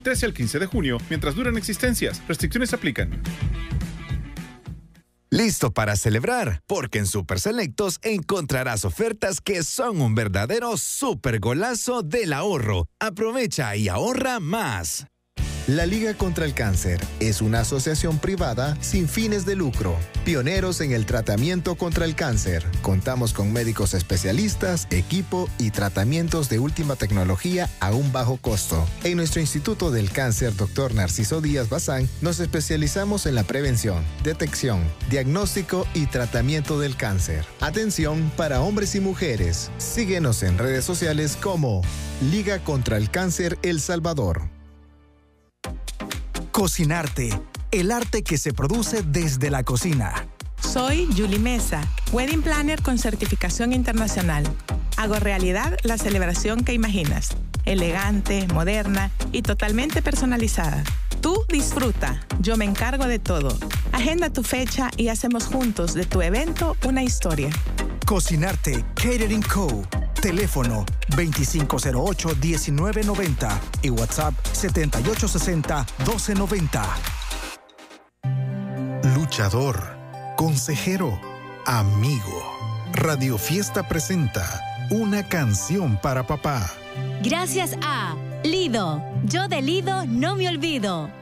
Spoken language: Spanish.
13 al 15 de junio, mientras duran existencias. Restricciones aplican. Listo para celebrar, porque en Super Selectos encontrarás ofertas que son un verdadero super golazo del ahorro. Aprovecha y ahorra más. La Liga contra el Cáncer es una asociación privada sin fines de lucro, pioneros en el tratamiento contra el cáncer. Contamos con médicos especialistas, equipo y tratamientos de última tecnología a un bajo costo. En nuestro Instituto del Cáncer, Dr. Narciso Díaz Bazán, nos especializamos en la prevención, detección, diagnóstico y tratamiento del cáncer. Atención para hombres y mujeres. Síguenos en redes sociales como Liga contra el Cáncer El Salvador. Cocinarte, el arte que se produce desde la cocina. Soy Julie Mesa, Wedding Planner con certificación internacional. Hago realidad la celebración que imaginas, elegante, moderna y totalmente personalizada. Tú disfruta, yo me encargo de todo. Agenda tu fecha y hacemos juntos de tu evento una historia. Cocinarte, Catering Co. Teléfono 2508-1990 y WhatsApp 7860-1290. Luchador, consejero, amigo. Radio Fiesta presenta una canción para papá. Gracias a Lido. Yo de Lido no me olvido.